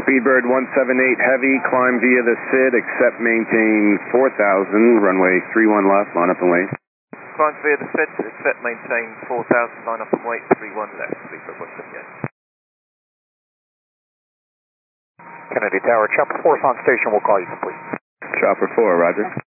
Speedbird 178 Heavy, climb via the SID, accept maintain 4000, runway 31 left, line up and wait. Climb via the SID, accept maintain 4000, line up and wait, 31 left, Speedbird 178. Kennedy Tower, Chopper 4's on station, we'll call you complete. Chopper 4, roger.